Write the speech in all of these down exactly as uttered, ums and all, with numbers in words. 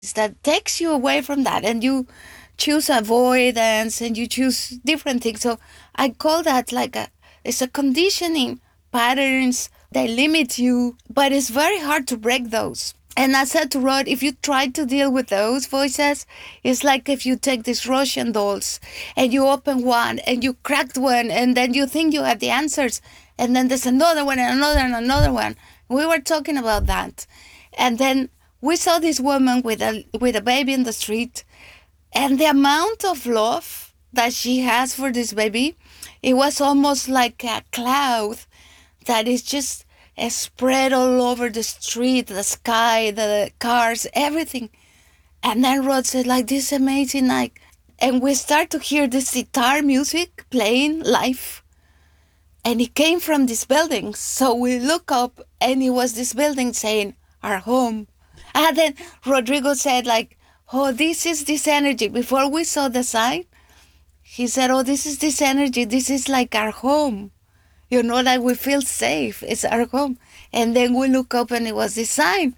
that takes you away from that, and you choose avoidance and you choose different things. So I call that like a it's a conditioning patterns. They limit you, but it's very hard to break those. And I said to Rod, if you try to deal with those voices, it's like if you take these Russian dolls and you open one and you cracked one and then you think you have the answers. And then there's another one and another and another one. We were talking about that. And then we saw this woman with a with a baby in the street, and the amount of love that she has for this baby, it was almost like a cloud that is just uh, spread all over the street, the sky, the cars, everything. And then Rod said, like, this is amazing. Like, and we start to hear this guitar music playing live. And it came from this building. So we look up and it was this building saying, our home. And then Rodrigo said, like, oh, this is this energy. Before we saw the sign, he said, oh, this is this energy. This is like our home. You know, like we feel safe. It's our home. And then we look up and it was this sign.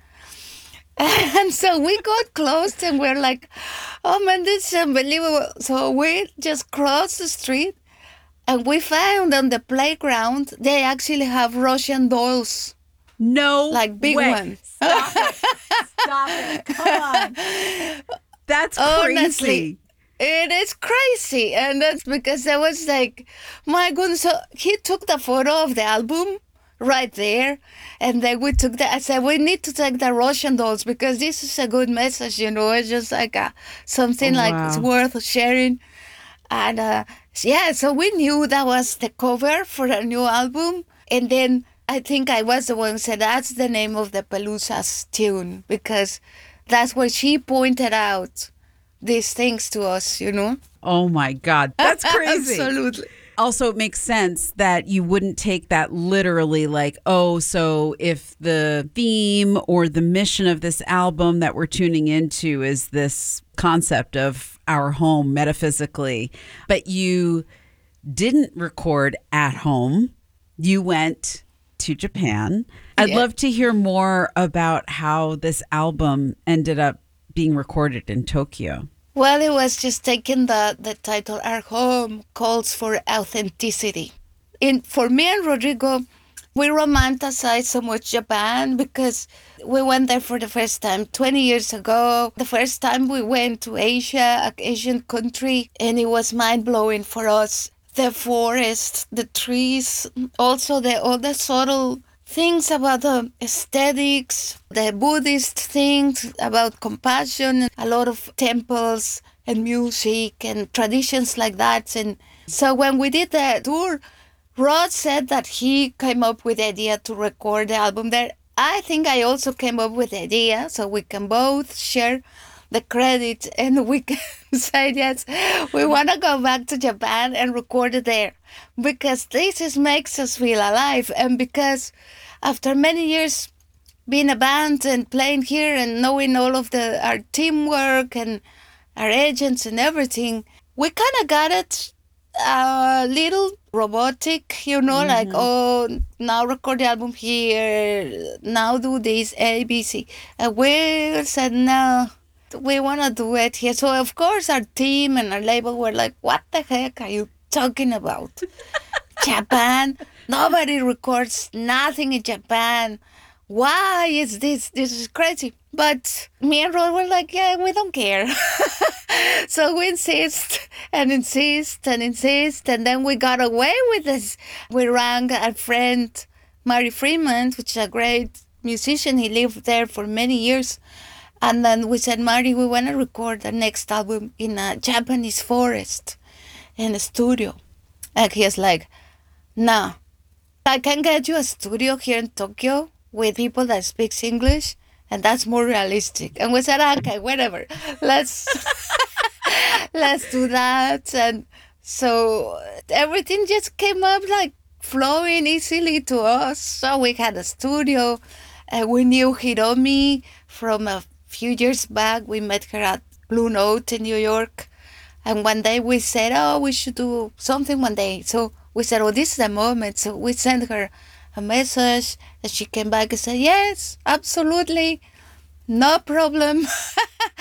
And so we got close and we're like, oh man, this is unbelievable. So we just crossed the street and we found on the playground, they actually have Russian dolls. No Like big way. ones. Stop it. Stop it. Come on. That's crazy. Honestly, it is crazy. And that's because I was like, my goodness. So he took the photo of the album right there. And then we took that. I said, we need to take the Russian dolls because this is a good message, you know. It's just like a, something Oh, like wow. it's worth sharing. And uh, yeah, so we knew that was the cover for a new album. And then I think I was the one who said that's the name of the Pelusas tune because that's where she pointed out these things to us, you know? Oh my God. That's crazy. Absolutely. Also, it makes sense that you wouldn't take that literally like, oh, so if the theme or the mission of this album that we're tuning into is this concept of our home metaphysically, but you didn't record at home, you went to Japan. I'd Yeah. love to hear more about how this album ended up being recorded in Tokyo. Well, it was just taking the, the title, Our Home Calls for Authenticity. In, for me and Rodrigo, we romanticize so much Japan because we went there for the first time twenty years ago. The first time we went to Asia, an Asian country, and it was mind-blowing for us. The forest, the trees, also the all the subtle things about the aesthetics, the Buddhist things about compassion, a lot of temples and music and traditions like that. And so when we did the tour, Rod said that he came up with the idea to record the album there. I think I also came up with the idea, so we can both share the credit and we can say, yes, we want to go back to Japan and record it there because this is, makes us feel alive. And because after many years being a band and playing here and knowing all of the our teamwork and our agents and everything, we kind of got it a little robotic, you know, like, oh, now record the album here, now do this, A, B, C. And we said, no, we want to do it here. So, of course, our team and our label were like, what the heck are you talking about? Japan? Nobody records nothing in Japan. Why is this? This is crazy. But me and Rod were like, yeah, we don't care. So we insist and insist and insist. And then we got away with this. We rang our friend, Mari Freeman, which is a great musician. He lived there for many years. And then we said, Mari, we want to record the next album in a Japanese forest in a studio. And he's like, no, I can get you a studio here in Tokyo with people that speaks English, and that's more realistic. And we said, okay, whatever, let's let's do that. And so everything just came up like flowing easily to us. So we had a studio, and we knew Hiromi from a few years back. We met her at Blue Note in New York. And one day we said, oh, we should do something one day. So we said, oh, this is the moment. So we sent her a message and she came back and said, yes, absolutely, no problem.